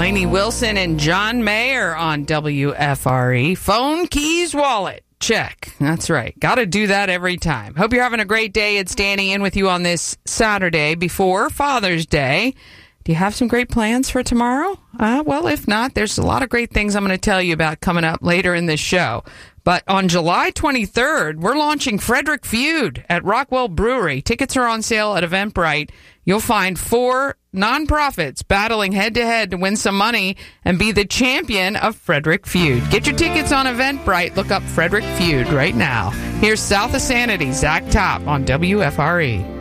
Lainey Wilson and John Mayer on WFRE. Phone, keys, wallet. Check. That's right. Got to do that every time. Hope you're having a great day. It's Danny in with you on this Saturday before Father's Day. Do you have some great plans for tomorrow? Well, if not, there's a lot of great things I'm going to tell you about coming up later in this show. But on July 23rd, we're launching Frederick Feud at Rockwell Brewery. Tickets are on sale at Eventbrite. You'll find 4 nonprofits battling head-to-head to win some money and be the champion of Frederick Feud. Get your tickets on Eventbrite. Look up Frederick Feud right now. Here's South of Sanity, Zach Top on WFRE.